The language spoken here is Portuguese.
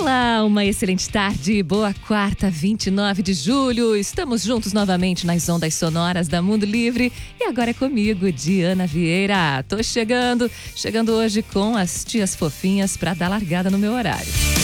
Olá, uma excelente tarde, boa quarta, 29 de julho. Estamos juntos novamente nas ondas sonoras da Mundo Livre e agora é comigo, Diana Vieira. Tô chegando hoje com as tias fofinhas para dar largada no meu horário.